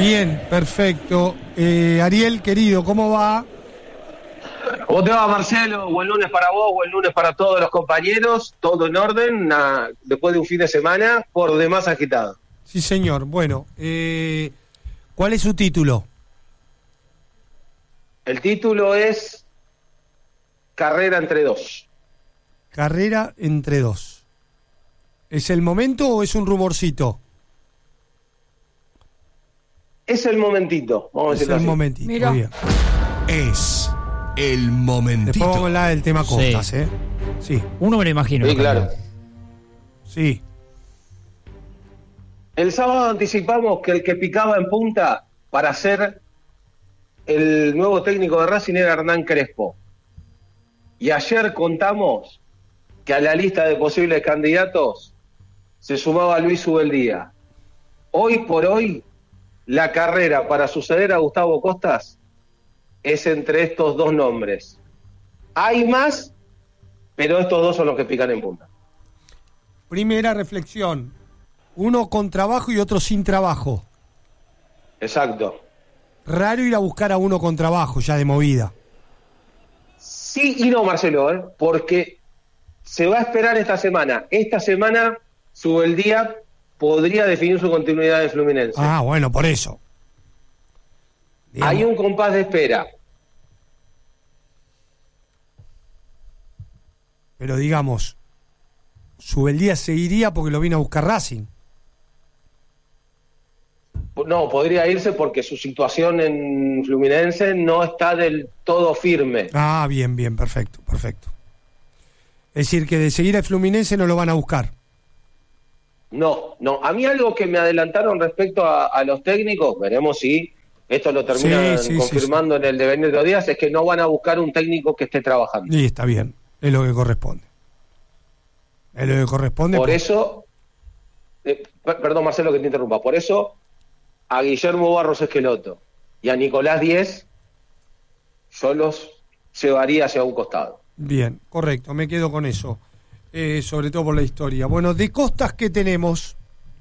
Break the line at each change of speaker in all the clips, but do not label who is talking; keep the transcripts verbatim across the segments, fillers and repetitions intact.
Bien, perfecto. Eh, Ariel, querido, ¿cómo va?
¿Cómo te va, Marcelo? Buen lunes para vos, buen lunes para todos los compañeros. Todo en orden, na, después de un fin de semana por demás agitado.
Sí, señor. Bueno, eh, ¿cuál es su título?
El título es Carrera entre dos.
Carrera entre dos. ¿Es el momento o es un rumorcito?
Es el momentito, vamos a
Es
decirlo
el
así.
momentito,
Mira.
bien.
Es el momentito.
Después vamos a hablar del tema Costas,
Sí.
¿eh? Sí,
Uno me lo imagino.
Sí, claro.
sí.
El sábado anticipamos que el que picaba en punta para ser el nuevo técnico de Racing era Hernán Crespo. Y ayer contamos que a la lista de posibles candidatos se sumaba Luis Ubeldía. Hoy por hoy, la carrera para suceder a Gustavo Costas es entre estos dos nombres. Hay más, pero estos dos son los que pican en punta.
Primera reflexión. Uno con trabajo y otro sin trabajo.
Exacto.
Raro ir a buscar a uno con trabajo, ya de movida.
Sí y no, Marcelo, ¿eh? Porque se va a esperar esta semana. Esta semana, Ubeldía podría definir su continuidad de Fluminense.
Ah, bueno, por eso. Digamos,
Hay un compás de espera.
pero digamos, Ubeldía seguiría porque lo vino a buscar Racing.
No, podría irse porque su situación en Fluminense no está del todo firme.
Ah, bien, bien, perfecto, perfecto. Es decir, que de seguir a Fluminense no lo van a buscar.
No, no. A mí algo que me adelantaron respecto a, a los técnicos, veremos si esto lo terminan
Sí, sí,
confirmando
sí, sí.
en el devenir de los días, es que no van a buscar un técnico que esté trabajando.
Y está bien, es lo que corresponde. Es lo que corresponde.
Por
porque-
eso, eh, per- perdón Marcelo que te interrumpa, por eso a Guillermo Barros Esqueloto y a Nicolás Díez yo los llevaría hacia un costado.
Bien, correcto, me quedo con eso. Eh, sobre todo por la historia. Bueno, de Costas, ¿qué tenemos?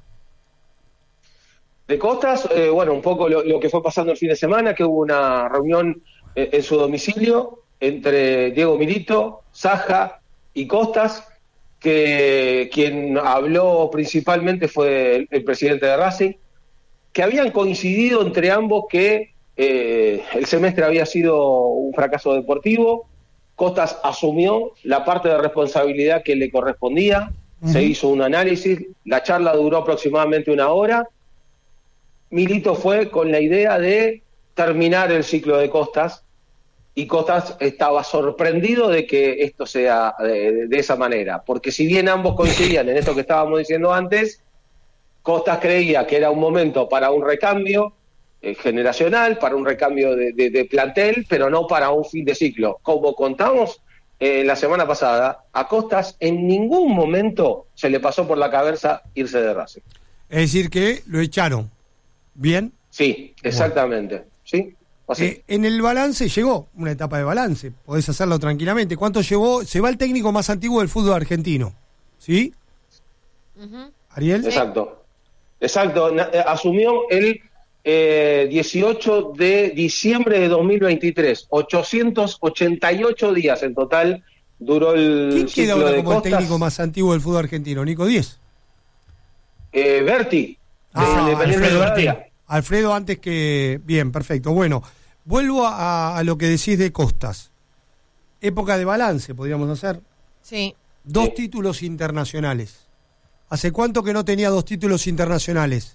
De Costas, eh, bueno, un poco lo, lo que fue pasando el fin de semana, que hubo una reunión eh, en su domicilio entre Diego Milito, Saja y Costas, que quien habló principalmente fue el, el presidente de Racing, que habían coincidido entre ambos que eh, el semestre había sido un fracaso deportivo. Costas asumió la parte de responsabilidad que le correspondía,
Uh-huh.
se hizo un análisis, la charla duró aproximadamente una hora. Milito fue con la idea de terminar el ciclo de Costas y Costas estaba sorprendido de que esto sea de, de esa manera, porque si bien ambos coincidían en esto que estábamos diciendo antes, Costas creía que era un momento para un recambio eh, generacional, para un recambio de, de, de plantel, pero no para un fin de ciclo. Como contamos eh, la semana pasada, a Costas en ningún momento se le pasó por la cabeza irse de Racing.
Es decir, que lo echaron. ¿Bien?
Sí, exactamente. Bueno. ¿Sí? Así.
Eh, en el balance llegó una etapa de balance, podés hacerlo tranquilamente. ¿Cuánto llevó? Se va el técnico más antiguo del fútbol argentino, ¿sí?
Uh-huh.
¿Ariel?
Exacto, exacto. Asumió el eh, dieciocho de diciembre de dos mil veintitrés. ochocientos ochenta y ocho días en total duró el
¿Quién queda
ciclo
ahora
de
como el
Costas?
técnico más antiguo del fútbol argentino? ¿Nico Díez?
Eh, Berti.
Ah,
de Independiente
Alfredo
Rivadavia.
Berti. Alfredo antes que... Bien, perfecto. Bueno, vuelvo a, a lo que decís de Costas. Época de balance, podríamos hacer.
Sí.
Dos
Sí.
títulos internacionales. ¿Hace cuánto que no tenía dos títulos internacionales?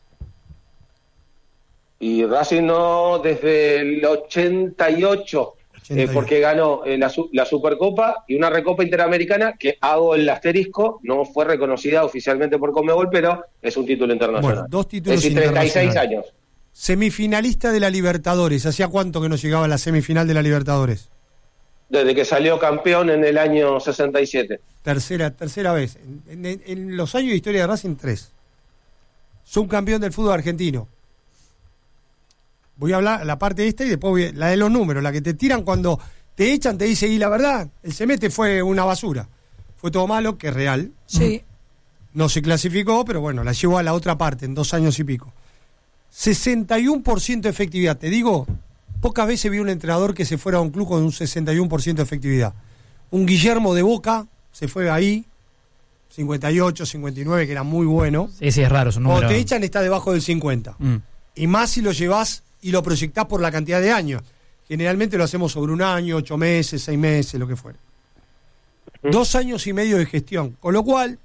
Y Racing no desde el ochenta y ocho,
ochenta y ocho.
eh, porque ganó eh, la, su- la Supercopa y una Recopa Interamericana que, hago el asterisco, no fue reconocida oficialmente por Conmebol, pero es un título internacional.
Bueno, dos títulos
Es decir, treinta y seis
internacionales.
años.
Semifinalista de la Libertadores. ¿Hacía cuánto que no llegaba a la semifinal de la Libertadores?
Desde que salió campeón en el año sesenta y siete.
Tercera, tercera vez. En, en- en los años de historia de Racing, tres. Subcampeón del fútbol argentino. Voy a hablar la parte esta y después voy a- la de los números, la que te tiran cuando te echan, te dice, y la verdad, el semestre fue una basura. Fue todo malo, que es real.
Sí.
No se clasificó, pero bueno, la llevó a la otra parte en dos años y pico. sesenta y uno por ciento de efectividad. Te digo, pocas veces vi un entrenador que se fuera a un club con un sesenta y uno por ciento de efectividad. Un Guillermo de Boca se fue ahí, cincuenta y ocho, cincuenta y nueve, que era muy bueno.
Sí, sí, es raro su número.
Cuando te echan está debajo del cincuenta.
Mm.
Y más si lo llevas y lo proyectás por la cantidad de años. Generalmente lo hacemos sobre un año, ocho meses, seis meses, lo que fuera. Dos años y medio de gestión. Con lo cual,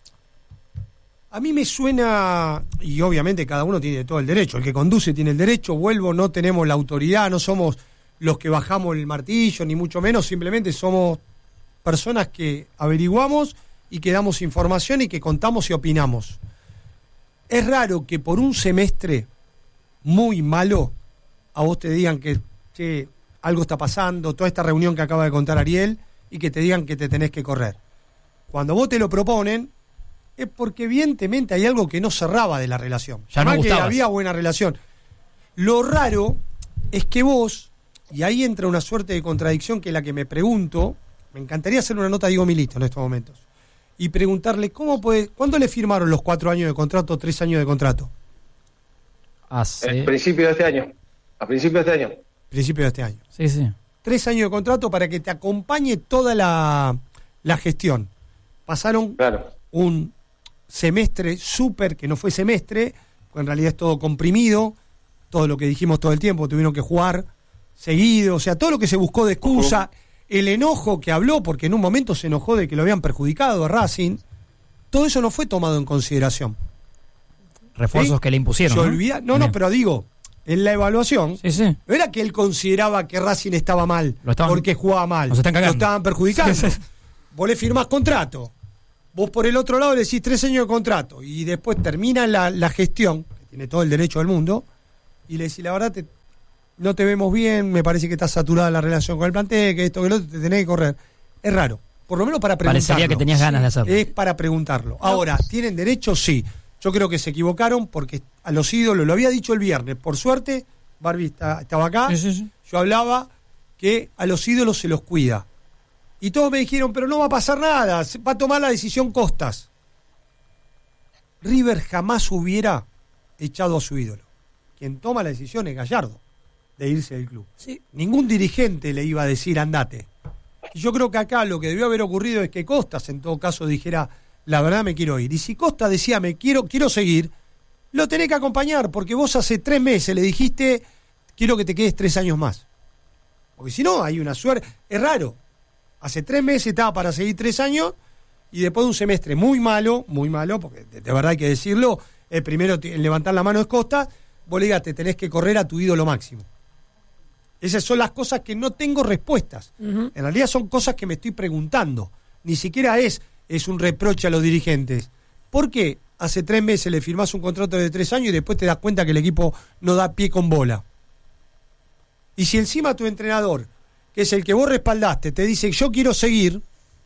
a mí me suena, y obviamente cada uno tiene todo el derecho, el que conduce tiene el derecho, vuelvo, no tenemos la autoridad, no somos los que bajamos el martillo, ni mucho menos, simplemente somos personas que averiguamos y que damos información y que contamos y opinamos. Es raro que por un semestre muy malo a vos te digan que, que algo está pasando, toda esta reunión que acaba de contar Ariel, y que te digan que te tenés que correr. Cuando vos te lo proponen, es porque evidentemente hay algo que no cerraba de la relación.
Ya no
que
gustabas.
había buena relación. Lo raro es que vos, y ahí entra una suerte de contradicción que es la que me pregunto, me encantaría hacer una nota a Diego Milito en estos momentos, y preguntarle, ¿cómo puede, ¿cuándo le firmaron los cuatro años de contrato, tres años de contrato?
Hace...
A principio de este año. A principio de este año.
Principio de este año.
Sí, sí.
Tres años de contrato para que te acompañe toda la, la gestión. Pasaron
Claro.
un semestre súper, que no fue semestre, porque en realidad es todo comprimido, todo lo que dijimos todo el tiempo, tuvieron que jugar seguido, o sea, todo lo que se buscó de excusa, uh-huh. el enojo que habló, porque en un momento se enojó de que lo habían perjudicado a Racing, todo eso no fue tomado en consideración.
Refuerzos
¿Sí?
que le impusieron.
Se
¿no?
olvida, no, no, pero digo, en la evaluación,
Sí, sí.
no era que él consideraba que Racing estaba mal,
Lo estaban-
porque jugaba mal,
nos están cagando.
lo estaban perjudicando.
Sí, sí.
Vos le firmás contrato, vos por el otro lado le decís tres años de contrato, y después termina la, la gestión, que tiene todo el derecho del mundo, y le decís, la verdad, te, no te vemos bien, me parece que está saturada la relación con el plantel, que esto, que lo otro, te tenés que correr. Es raro, por lo menos para preguntarlo.
Parecería que tenías ganas de hacerlo.
Es para preguntarlo. Ahora, ¿tienen derecho? Sí. Yo creo que se equivocaron porque a los ídolos, lo había dicho el viernes, por suerte, Barbie está- estaba acá,
Sí, sí, sí.
yo hablaba que a los ídolos se los cuida. Y todos me dijeron, pero no va a pasar nada, se- va a tomar la decisión Costas. River jamás hubiera echado a su ídolo. Quien toma la decisión es Gallardo, de irse del club.
Sí.
Ningún dirigente le iba a decir andate. Y yo creo que acá lo que debió haber ocurrido es que Costas, en todo caso, dijera, la verdad me quiero ir. Y si Costas decía, me quiero, quiero seguir, lo tenés que acompañar, porque vos hace tres meses le dijiste, quiero que te quedes tres años más. Porque si no, hay una suerte. Es raro. Hace tres meses estaba para seguir tres años, y después de un semestre muy malo, muy malo, porque de, de verdad hay que decirlo, el primero en levantar la mano es Costas, vos le digas, te tenés que correr a tu ídolo máximo. Esas son las cosas que no tengo respuestas.
Ujú.
En realidad son cosas que me estoy preguntando. Ni siquiera es, es un reproche a los dirigentes. ¿Por qué hace tres meses le firmás un contrato de tres años y después te das cuenta que el equipo no da pie con bola? Y si encima tu entrenador, que es el que vos respaldaste, te dice yo quiero seguir,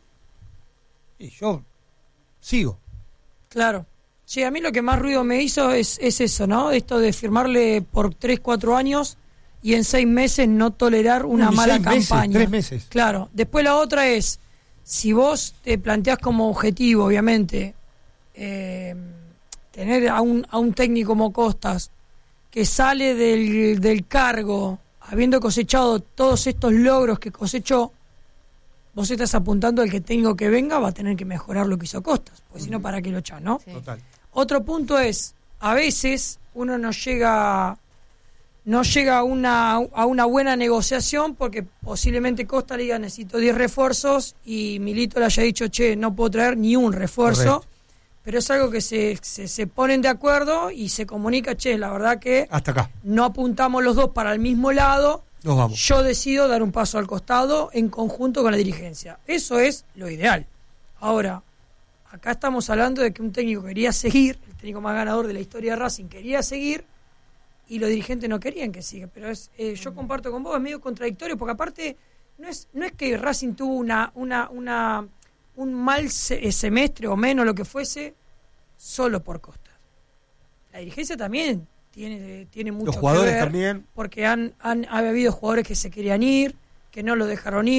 y yo sigo.
Claro. Sí, a mí lo que más ruido me hizo es, es eso, ¿no? Esto de firmarle por tres, cuatro años y en seis meses no tolerar una
Uy,
mala
seis meses,
campaña.
tres meses.
Claro. Después la otra es, si vos te planteás como objetivo, obviamente, eh, tener a un, a un técnico como Costas que sale del, del cargo habiendo cosechado todos estos logros que cosechó, vos estás apuntando al que técnico que venga va a tener que mejorar lo que hizo Costas, porque si no, ¿para qué lo echás, no?
Sí.
Total.
Otro punto es, a veces uno no llega no llega a una, a una buena negociación porque posiblemente Costa le diga necesito diez refuerzos y Milito le haya dicho, che, no puedo traer ni un refuerzo,
Correcto.
pero es algo que se, se, se ponen de acuerdo y se comunica, che, la verdad que
Hasta acá.
no apuntamos los dos para el mismo lado,
Nos vamos.
yo decido dar un paso al costado en conjunto con la dirigencia. Eso es lo ideal. Ahora, acá estamos hablando de que un técnico quería seguir, el técnico más ganador de la historia de Racing quería seguir, y los dirigentes no querían que siga. Pero es, eh, yo comparto con vos, es medio contradictorio, porque aparte no es no es que Racing tuvo una una una un mal se- semestre o menos, lo que fuese, solo por Costa. La dirigencia también tiene, tiene mucho
Los jugadores
que ver,
también.
porque han, han ha habido jugadores que se querían ir, que no lo dejaron ir,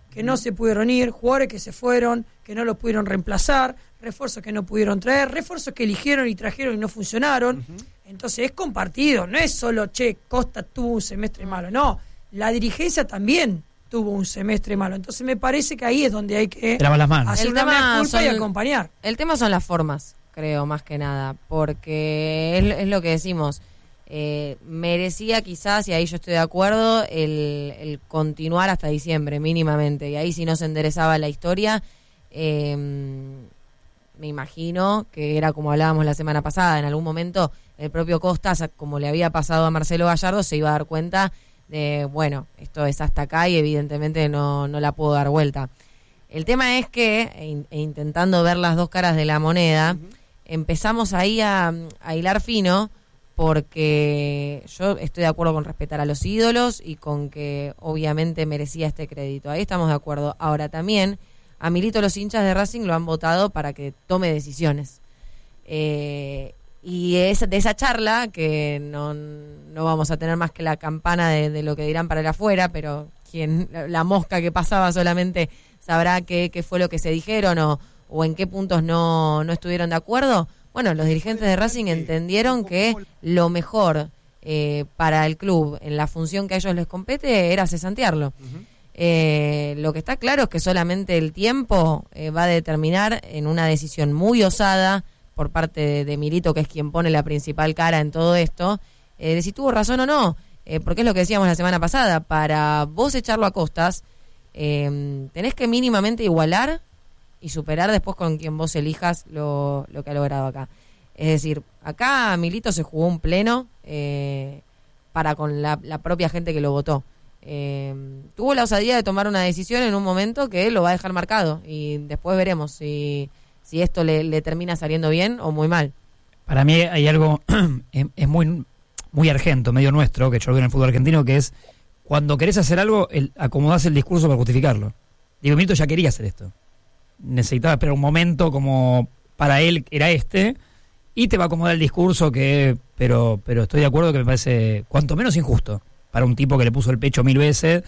que no se pudieron ir, jugadores que se fueron, que no los pudieron reemplazar, refuerzos que no pudieron traer, refuerzos que eligieron y trajeron y no funcionaron. Uh-huh. Entonces es compartido, no es solo, che, Costa tuvo un semestre malo, no, la dirigencia también tuvo un semestre malo. Entonces me parece que ahí es donde hay que
las manos.
hacer
El
una
tema
culpa
son-
y acompañar.
El tema son las formas, creo, más que nada, porque es, es lo que decimos. Eh, merecía quizás, y ahí yo estoy de acuerdo, el, el continuar hasta diciembre, mínimamente. Y ahí si no se enderezaba la historia, eh, me imagino que era como hablábamos la semana pasada, en algún momento el propio Costas, como le había pasado a Marcelo Gallardo, se iba a dar cuenta de, bueno, esto es hasta acá y evidentemente no, no la puedo dar vuelta. El tema es que, e in- e intentando ver las dos caras de la moneda, uh-huh. empezamos ahí a, a hilar fino, porque yo estoy de acuerdo con respetar a los ídolos y con que obviamente merecía este crédito. Ahí estamos de acuerdo. Ahora también, a Milito los hinchas de Racing lo han votado para que tome decisiones. Eh, y es de esa charla, que no, no vamos a tener más que la campana de, de lo que dirán para el afuera, pero quien la mosca que pasaba solamente sabrá qué, qué fue lo que se dijeron o, o en qué puntos no, no estuvieron de acuerdo. Bueno, los dirigentes de Racing entendieron que lo mejor eh, para el club en la función que a ellos les compete era cesantearlo. Uh-huh. Eh, lo que está claro es que solamente el tiempo eh, va a determinar en una decisión muy osada por parte de, de Milito, que es quien pone la principal cara en todo esto, eh, de si tuvo razón o no, eh, porque es lo que decíamos la semana pasada, para vos echarlo a Costas, eh, tenés que mínimamente igualar y superar después con quien vos elijas lo, lo que ha logrado acá. Es decir, acá Milito se jugó un pleno eh, para con la, la propia gente que lo votó. Eh, tuvo la osadía de tomar una decisión en un momento que lo va a dejar marcado y después veremos si, si esto le, le termina saliendo bien o muy mal.
Para mí hay algo, es, es muy, muy argento, medio nuestro, que yo lo veo en el fútbol argentino, que es cuando querés hacer algo, el, acomodás el discurso para justificarlo. Digo, Milito ya quería hacer esto. Necesitaba esperar un momento como para él era este y te va a acomodar el discurso que pero pero estoy de acuerdo que me parece cuanto menos injusto para un tipo que le puso el pecho mil veces.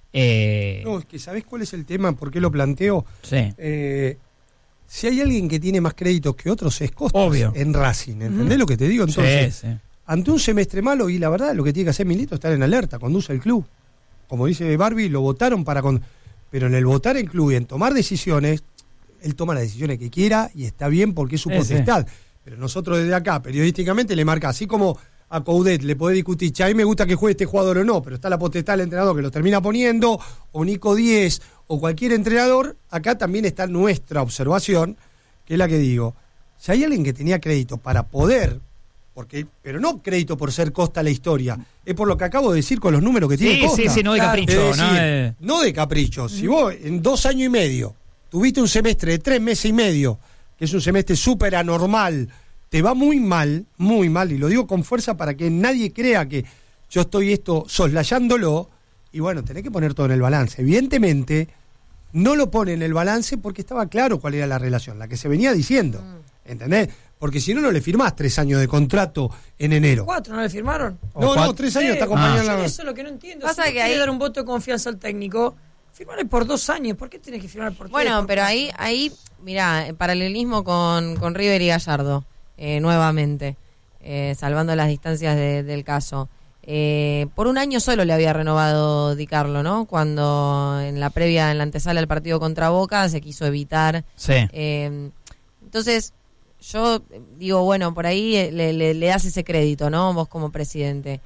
eh...
No, es que ¿sabés cuál es el tema? ¿Por qué lo planteo?
Sí.
Eh, si hay alguien que tiene más créditos que otros es Costas.
Obvio.
En Racing, ¿entendés uh-huh. lo que te digo? Entonces,
sí, sí.
ante un semestre malo, y la verdad lo que tiene que hacer Milito es estar en alerta, conduce el club. Como dice Barbie, lo votaron para... Con... Pero en el votar el club y en tomar decisiones, él toma las decisiones que quiera y está bien porque es su
sí,
potestad.
Sí.
Pero nosotros desde acá, periodísticamente, le marca, así como a Coudet le podés discutir, che, a mí me gusta que juegue este jugador o no, pero está la potestad del entrenador que lo termina poniendo, o Nico Díez, o cualquier entrenador, acá también está nuestra observación, que es la que digo, si hay alguien que tenía crédito para poder, porque pero no crédito por ser Costa la historia, es por lo que acabo de decir con los números que tiene
sí,
Costa.
Sí, sí, no de capricho.
Es decir,
no, de...
no de capricho. Si vos en dos años y medio tuviste un semestre de tres meses y medio, que es un semestre súper anormal, te va muy mal, muy mal, y lo digo con fuerza para que nadie crea que yo estoy esto soslayándolo, y bueno, tenés que poner todo en el balance. Evidentemente, no lo pone en el balance porque estaba claro cuál era la relación, la que se venía diciendo, ¿entendés? Porque si no, no le firmás tres años de contrato en enero.
¿Cuatro no le firmaron?
No, no, tres años
eh,
está acompañando.
Ah. Eso es lo que no entiendo.
Pasa
si
que
quiere
ahí...
dar un voto de confianza al técnico, firmale por dos años. ¿Por qué tienes que firmar por tres?
Bueno,
por
pero
cuatro?
ahí, ahí mirá, paralelismo con, con River y Gallardo, eh, nuevamente, eh, salvando las distancias de, del caso. Eh, por un año solo le había renovado Di Carlo, ¿no? Cuando en la previa, en la antesala del partido contra Boca, se quiso evitar.
Sí.
Eh, entonces, yo digo, bueno, por ahí le, le, le das ese crédito, ¿no? Vos como presidente.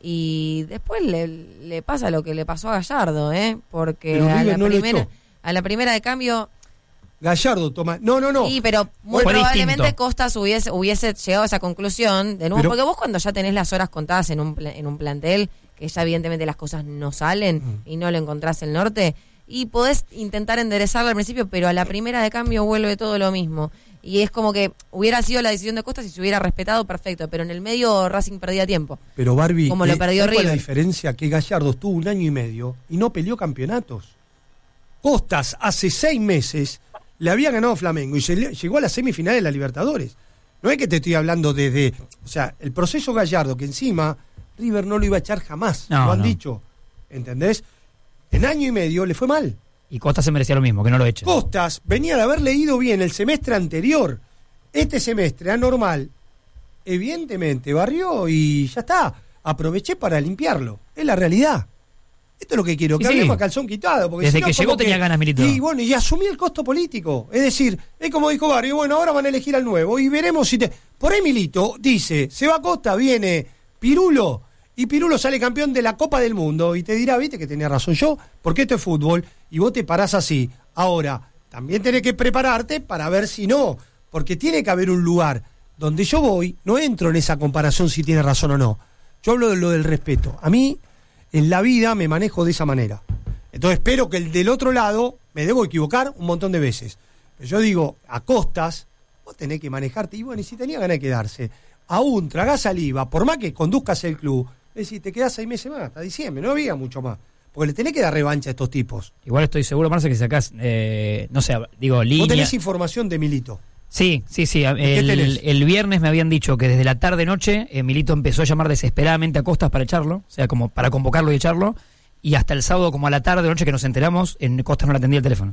Y después le, le pasa lo que le pasó a Gallardo, ¿eh? Porque
Pero
a
River
la,
no lo
primera,
echó.
a la primera de cambio...
Gallardo toma... No, no, no.
Sí, pero muy
Fue
probablemente
distinto.
Costas hubiese, hubiese llegado a esa conclusión de nuevo,
Pero-
porque vos cuando ya tenés las horas contadas en un, pla- en un plantel, que ya evidentemente las cosas no salen
Mm.
y no le encontrás el norte, y podés intentar enderezarlo al principio, pero a la primera de cambio vuelve todo lo mismo. Y es como que hubiera sido la decisión de Costas y se hubiera respetado, perfecto, pero en el medio Racing perdía tiempo.
Pero Barbie,
Como lo
eh,
perdió
¿sabes cuál es la
River?
diferencia? Que Gallardo estuvo un año y medio y no peleó campeonatos. Costas hace seis meses le había ganado a Flamengo y se- llegó a la semifinal de la Libertadores. No es que te estoy hablando desde... O sea, el proceso Gallardo, que encima River no lo iba a echar jamás,
No,
lo han
no.
dicho, ¿entendés? En año y medio le fue mal.
Y Costas se merecía lo mismo, que no lo echen.
Costas venía de haber leído bien el semestre anterior. Este semestre anormal, evidentemente, barrió y ya está. Aproveché para limpiarlo. Es la realidad. Esto es lo que quiero,
Sí,
que
sí.
hablemos a calzón quitado. Porque
Desde
si no,
que llegó
como
tenía ganas, Milito.
Y bueno, y asumí el costo político. Es decir, es como dijo Barrio, bueno, ahora van a elegir al nuevo y veremos si te... Por ahí Milito dice, se va a Costa, viene Pirulo, y Pirulo sale campeón de la Copa del Mundo y te dirá, viste que tenía razón yo, porque esto es fútbol y vos te parás así. Ahora, también tenés que prepararte para ver si no, porque tiene que haber un lugar donde yo voy, no entro en esa comparación si tiene razón o no. Yo hablo de lo del respeto. A mí, en la vida, me manejo de esa manera. Entonces espero que el del otro lado, me debo equivocar un montón de veces. Pero yo digo, a Costas, vos tenés que manejarte, y bueno, y si tenía ganas de quedarse, aún tragás saliva, por más que conduzcas el club, es decir, te quedás seis meses más, hasta diciembre, no había mucho más. Porque le tenés que dar revancha a estos tipos.
Igual estoy seguro, Marce, que sacás, eh, no sé, digo, línea...
Vos tenés información de Milito.
Sí, sí, sí.
¿Qué
El,
tenés?
el viernes me habían dicho que desde la tarde-noche eh, Milito empezó a llamar desesperadamente a Costas para echarlo, o sea, como para convocarlo y echarlo, y hasta el sábado, como a la tarde-noche que nos enteramos, en Costas no le atendía el teléfono.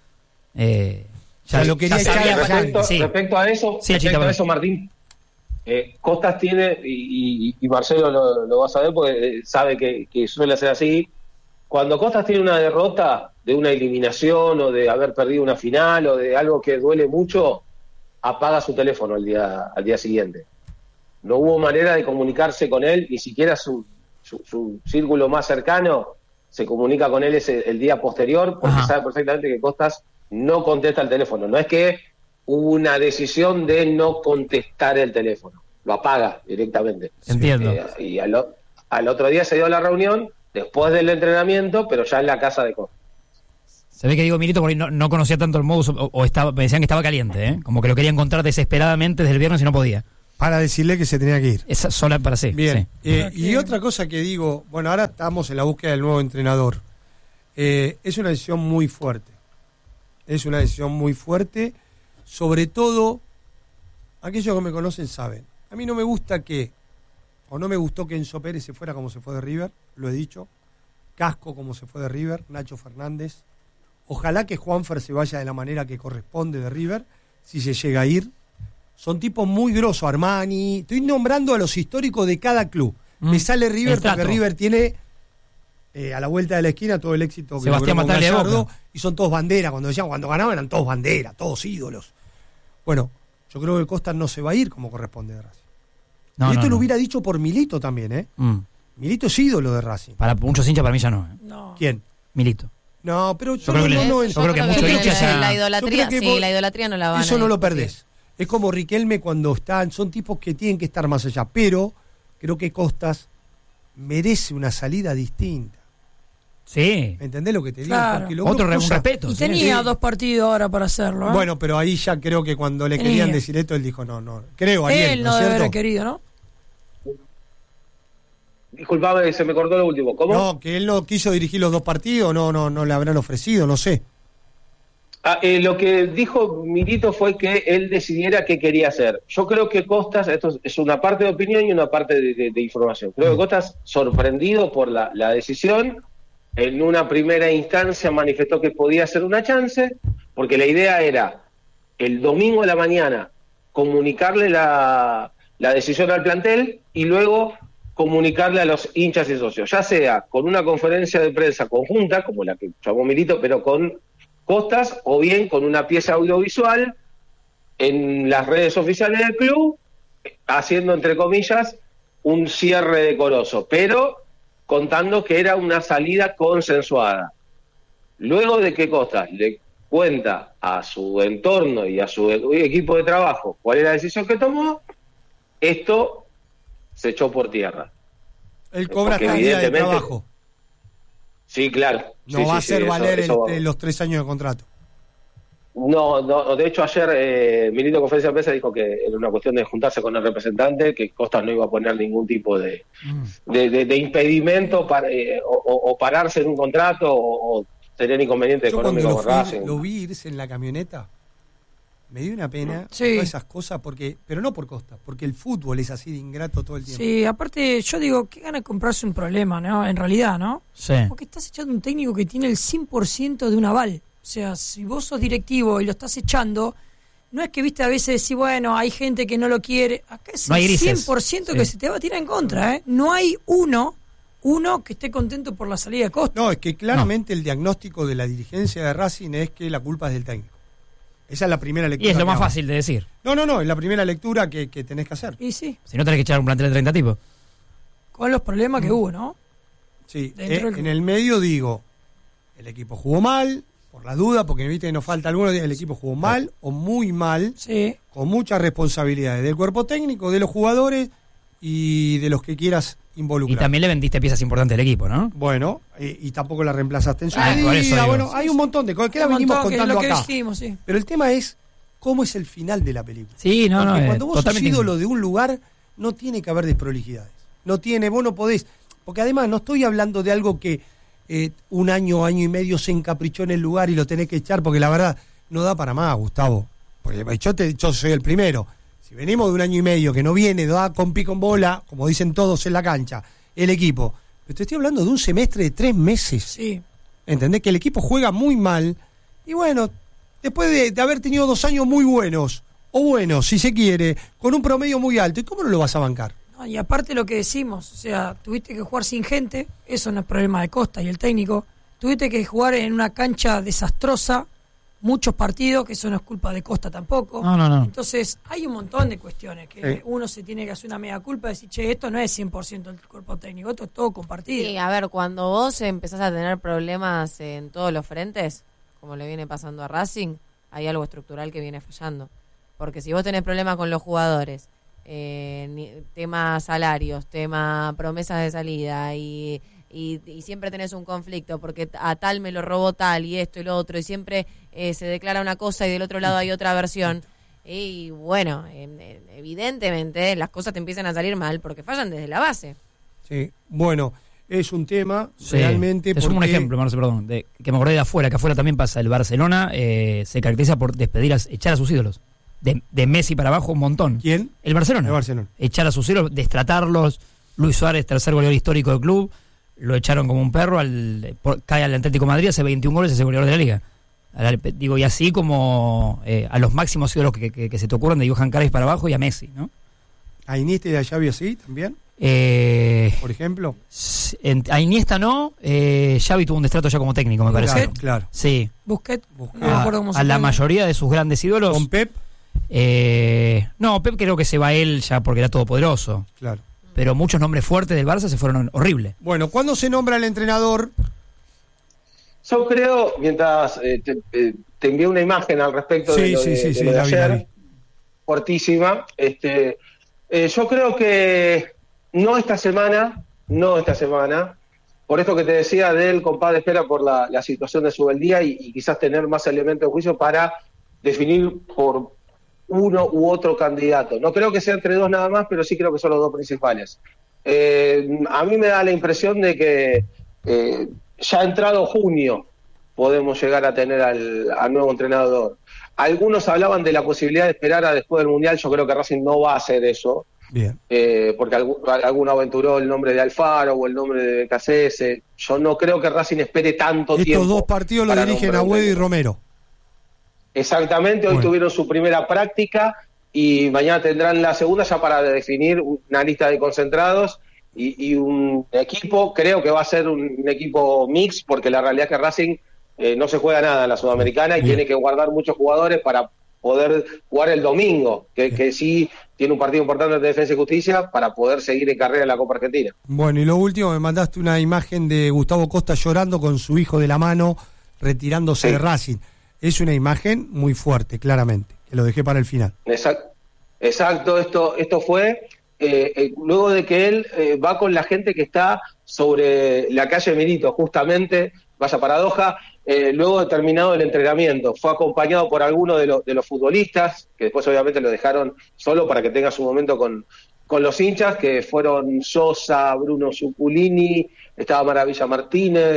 Eh,
Ya lo quería echar
sabía-
a la
respecto,
sí.
respecto a eso,
Sí,
respecto
Achita,
a eso, Martín, eh, Costas tiene, y, y- y Marcelo lo, lo va a saber porque eh, sabe que, que suele ser así, cuando Costas tiene una derrota de una eliminación o de haber perdido una final o de algo que duele mucho, apaga su teléfono al día, al día siguiente. No hubo manera de comunicarse con él, ni siquiera su, su, su círculo más cercano se comunica con él ese, el día posterior, porque
Ajá.
sabe perfectamente que Costas no contesta el teléfono. No es que hubo una decisión de no contestar el teléfono, lo apaga directamente.
Entiendo.
Eh, y al, o- al otro día se dio la reunión, después del entrenamiento, pero ya en la casa de Costas.
Se ve que digo Milito porque no, no conocía tanto el modus, o, o estaba, me decían que estaba caliente, ¿eh? Como que lo quería encontrar desesperadamente desde el viernes y no podía.
Para decirle que se tenía que ir.
Esa sola para sí.
Bien,
sí.
eh,
Porque-
y otra cosa que digo, bueno, ahora estamos en la búsqueda del nuevo entrenador. Eh, es una decisión muy fuerte. Es una decisión muy fuerte, sobre todo, aquellos que me conocen saben. A mí no me gusta que, o no me gustó que Enzo Pérez se fuera como se fue de River, lo he dicho. Casco como se fue de River, Nacho Fernández. Ojalá que Juanfer se vaya de la manera que corresponde de River, si se llega a ir. Son tipos muy grosos, Armani. Estoy nombrando a los históricos de cada club.
Mm.
Me sale River
El trato.
porque River tiene eh, a la vuelta de la esquina todo el éxito que
Sebastián
logró con
Bataglia de
Gallardo,
Boca.
y son todos bandera. Cuando decían, cuando ganaban eran todos bandera, todos ídolos. Bueno, yo creo que Costas no se va a ir como corresponde de Racing.
No,
y esto
no,
lo
no.
hubiera dicho por Milito también, ¿eh?
Mm.
Milito es ídolo de Racing.
Para muchos hinchas, para mí ya no. ¿eh?
No.
¿Quién?
Milito.
No, pero yo,
creo que
no,
le-
no,
yo creo que mucho
la-
hincha ya-
la
Yo
idolatría,
creo que
sí,
vos-
la idolatría no la van a
eso no lo
discutir.
perdés. Es como Riquelme cuando están, son tipos que tienen que estar más allá, pero creo que Costas merece una salida distinta.
Sí.
¿Me entendés lo que te digo?
Claro.
Porque logró
Otro re- un
cosas-
respeto.
Y
sí.
tenía
Sí.
dos partidos ahora para hacerlo. ¿eh?
Bueno, pero ahí ya creo que cuando le
Tenía.
querían decir esto, él dijo, no, no, creo, Ariel,
Él
¿no
no
es
debe
cierto?
haber querido, ¿no?
Disculpame, se me cortó lo último. ¿Cómo?
No, que él no quiso dirigir los dos partidos, no, no, no le habrán ofrecido, no sé.
Ah, eh, lo que dijo Milito fue que él decidiera qué quería hacer. Yo creo que Costas, esto es una parte de opinión y una parte de, de- de información. Creo que Costas, sorprendido por la, la decisión, en una primera instancia manifestó que podía ser una chance, porque la idea era el domingo a la mañana comunicarle la, la decisión al plantel y luego comunicarle a los hinchas y socios, ya sea con una conferencia de prensa conjunta, como la que llamó Milito, pero con Costas, o bien con una pieza audiovisual en las redes oficiales del club, haciendo, entre comillas, un cierre decoroso, pero contando que era una salida consensuada. Luego de que Costas le cuenta a su entorno y a su e- equipo de trabajo cuál es la decisión que tomó, esto se echó por tierra.
Él cobra
Porque
hasta el día de
evidentemente-
trabajo.
Sí, claro.
No
Sí,
va
sí,
a hacer
sí, eso-
valer el-
eso-
eh, los tres años de contrato.
No, no, de hecho ayer eh, Milito en conferencia de prensa dijo que era una cuestión de juntarse con el representante, que Costas no iba a poner ningún tipo de,
Mm.
de, de- de impedimento para, eh, o, o- o pararse en un contrato o, o tener inconveniente
Yo cuando
económico
lo,
con
fui-
Racing.
lo vi irse en la camioneta, Me dio una pena
Sí.
todas esas cosas, porque pero no por Costa, porque el fútbol es así de ingrato todo el tiempo.
Sí, aparte yo digo, qué gana de comprarse un problema, ¿no? En realidad, ¿no?
Sí.
Porque estás echando un técnico que tiene el cien por ciento de un aval. O sea, si vos sos directivo y lo estás echando, no es que, viste, a veces decís, bueno, hay gente que no lo quiere. Acá es
No hay
el
grises.
cien por ciento que
Sí.
se te va a tirar en contra, ¿eh? No hay uno, uno que esté contento por la salida de Costa.
No, es que claramente el diagnóstico de la dirigencia de Racing es que la culpa es del técnico. Esa es la primera lectura.
Y es lo
que
más
hago.
fácil de decir.
No, no, no, es la primera lectura que, que tenés que hacer.
Y sí,
Si no tenés que echar un plantel de treinta tipos.
con los problemas
Mm.
que hubo, ¿no?
Sí,
Dentro
eh,
del-
en el medio digo, el equipo jugó mal, por la duda, porque viste que nos falta alguno, el equipo jugó mal o muy mal,
Sí.
con muchas responsabilidades del cuerpo técnico, de los jugadores y de los que quieras
Y
involucrar.
también le vendiste piezas importantes del equipo, ¿no?
Bueno, eh, y tampoco la reemplazaste en su
Ah, por eso
medida.
digo.
Bueno, hay un montón de cosas que la
Un
venimos
montón, que es
contando
lo que
acá.
dijimos, sí.
Pero el tema es cómo es el final de la película.
Sí, no,
Porque
no. eh,
cuando vos sos
totalmente.
ídolo de un lugar, no tiene que haber desprolijidades. No tiene, vos no podés. Porque además no estoy hablando de algo que eh, un año, año y medio se encaprichó en el lugar y lo tenés que echar, porque la verdad no da para más, Gustavo. Porque yo, te, yo soy el primero. Si venimos de un año y medio que no viene, da con pico en bola, como dicen todos en la cancha, el equipo. Pero te estoy hablando de un semestre de tres meses.
Sí.
¿Entendés? Que el equipo juega muy mal. Y bueno, después de, de haber tenido dos años muy buenos, o buenos, si se quiere, con un promedio muy alto, ¿y cómo no lo vas a bancar?
No, y aparte lo que decimos, o sea, tuviste que jugar sin gente, eso no es problema de Costa y el técnico. Tuviste que jugar en una cancha desastrosa, muchos partidos, que eso no es culpa de Costa tampoco.
No, no, no.
Entonces, hay un montón de cuestiones que
Sí.
uno se tiene que hacer una media culpa y decir, che, esto no es cien por ciento del cuerpo técnico, esto es todo compartido.
Sí, a ver, cuando vos empezás a tener problemas en todos los frentes, como le viene pasando a Racing, hay algo estructural que viene fallando. Porque si vos tenés problemas con los jugadores, eh, ni- tema salarios, tema promesas de salida y, y, y siempre tenés un conflicto porque a tal me lo robó tal y esto y lo otro y siempre eh, se declara una cosa y del otro lado hay otra versión. Y bueno, eh, evidentemente las cosas te empiezan a salir mal porque fallan desde la base.
Sí. Bueno, es un tema
Sí.
realmente.
Te sumo un
porque-
ejemplo, Marce, perdón, de, que me acordé de afuera, que afuera también pasa. El Barcelona eh, se caracteriza por despedir, a, echar a sus ídolos. De, de Messi para abajo un montón.
¿Quién?
El Barcelona.
El Barcelona.
Echar a sus ídolos, destratarlos. Luis Suárez, tercer goleador histórico del club, lo echaron como un perro, al, por- cae al Atlético de Madrid, hace veintiún goles, es el goleador de la liga. Al- digo, y así como eh, a los máximos ídolos que, que, que se te ocurran, de Johan Cruyff para abajo y a Messi, ¿no?
A Iniesta y a Xavi así también,
Eh,
por ejemplo.
en- a Iniesta no, eh, Xavi tuvo un destrato ya como técnico, me parece.
Claro, claro.
Sí.
Busquets,
Busquets.
no me
A,
acuerdo cómo se
a la
llama.
mayoría de sus grandes ídolos.
Con Pep,
eh, no, Pep creo que se va él ya porque era todopoderoso.
claro.
Pero muchos nombres fuertes del Barça se fueron horribles.
Bueno, ¿cuándo se nombra el entrenador?
Yo creo, mientras eh, te, eh, te envié una imagen al respecto
Sí,
de lo
sí,
de,
sí,
de
sí,
lo de
la vi, la
ayer,
vi.
fuertísima. Este, eh, yo creo que no esta semana, no esta semana, por esto que te decía del compadre espera por la, la situación de Subeldía y, y quizás tener más elementos de juicio para definir por uno u otro candidato. No creo que sea entre dos nada más, pero sí creo que son los dos principales. Eh, a mí me da la impresión de que eh, ya entrado junio podemos llegar a tener al, al nuevo entrenador. Algunos hablaban de la posibilidad de esperar a después del Mundial. Yo creo que Racing no va a hacer eso,
Bien.
eh, porque algún, alguno aventuró el nombre de Alfaro o el nombre de K C S. Yo no creo que Racing espere tanto
Estos
tiempo.
dos partidos lo
para
dirigen
nombrar un
Agüed y
técnico.
Romero.
Exactamente, hoy
Bueno.
tuvieron su primera práctica y mañana tendrán la segunda ya para definir una lista de concentrados y, y un equipo. Creo que va a ser un, un equipo mix, porque la realidad es que Racing eh, no se juega nada en la Sudamericana y
Bien.
tiene que guardar muchos jugadores para poder jugar el domingo, que, que sí tiene un partido importante de Defensa y Justicia, para poder seguir en carrera en la Copa Argentina.
Bueno, y lo último, me mandaste una imagen de Gustavo Costa llorando con su hijo de la mano, retirándose
Sí.
de Racing. Es una imagen muy fuerte, claramente, que lo dejé para el final.
Exacto, exacto. Esto, esto fue eh, eh, luego de que él eh, va con la gente que está sobre la calle Milito, justamente, vaya paradoja, eh, luego de terminado el entrenamiento. Fue acompañado por algunos de, los de los futbolistas, que después obviamente lo dejaron solo para que tenga su momento con, con los hinchas, que fueron Sosa, Bruno Zuculini, estaba Maravilla Martínez,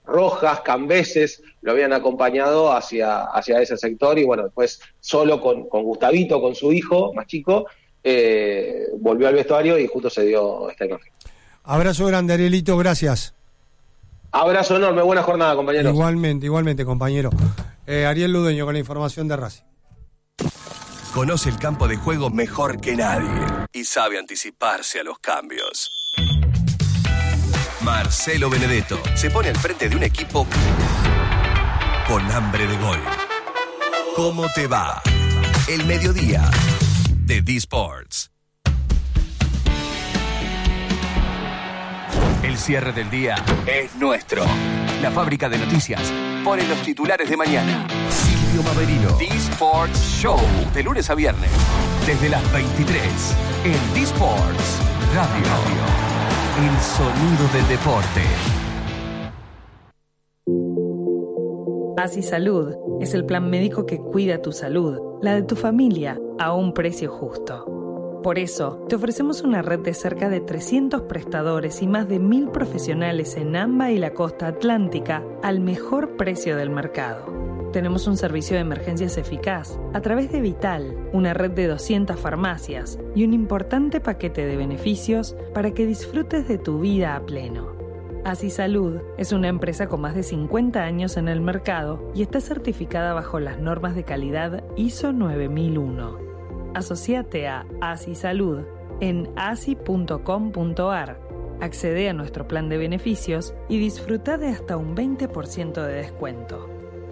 Rojas, Cambeses, lo habían acompañado hacia, hacia ese sector, y bueno, después solo con, con Gustavito, con su hijo más chico, eh, volvió al vestuario y justo se dio esta imagen.
Abrazo grande, Arielito, gracias.
Abrazo enorme, buena jornada, compañeros.
Igualmente, igualmente, compañero. Eh, Ariel Ludueño con la información de Racing.
Conoce el campo de juego mejor que nadie y sabe anticiparse a los cambios. Marcelo Benedetto se pone al frente de un equipo con hambre de gol. ¿Cómo te va? El mediodía de D-Sports. El cierre del día es nuestro. La fábrica de noticias pone los titulares de mañana. Silvio Maverino. D-Sports Show. De lunes a viernes. Desde las veintitrés. En D-Sports Radio. El sonido del deporte.
Así Salud es el plan médico que cuida tu salud, la de tu familia, a un precio justo. Por eso, te ofrecemos una red de cerca de trescientos prestadores y más de mil profesionales en AMBA y la costa atlántica al mejor precio del mercado. Tenemos un servicio de emergencias eficaz a través de Vital, una red de doscientas farmacias y un importante paquete de beneficios para que disfrutes de tu vida a pleno. Así Salud es una empresa con más de cincuenta años en el mercado y está certificada bajo las normas de calidad I S O nueve mil uno. Asociate a Así Salud en asi punto com punto a r. Accede a nuestro plan de beneficios y disfruta de hasta un veinte por ciento de descuento.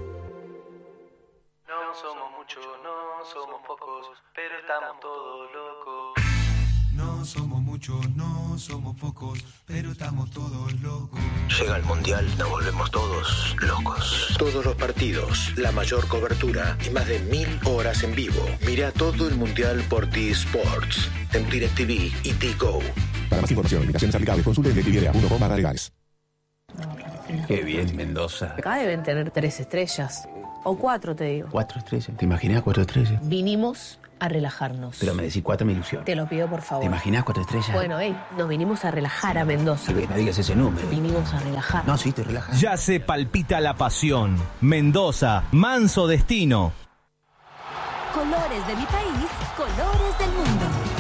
No somos muchos, no somos pocos, pero estamos todos locos.
No somos muchos, no somos pocos, pero estamos todos locos.
Llega el Mundial, nos volvemos todos locos. Todos los partidos, la mayor cobertura y más de mil horas en vivo. Mira todo el Mundial por D-Sports, en DirecTV y D-Go.
Para más información, limitaciones aplicables, consulte en directv punto com barra legales.
Qué bien, Mendoza.
Acá deben tener tres estrellas. O cuatro, te digo.
Cuatro estrellas. ¿Te imaginas cuatro estrellas?
Vinimos a relajarnos.
Pero me decís cuatro, me ilusión.
Te lo pido, por favor.
¿Te imaginas cuatro estrellas?
Bueno, hey, nos vinimos a relajar a Mendoza.
No digas ese número.
Vinimos a relajar.
No, sí, te relajas.
Ya se palpita la pasión. Mendoza, manso destino.
Colores de mi país, colores del mundo.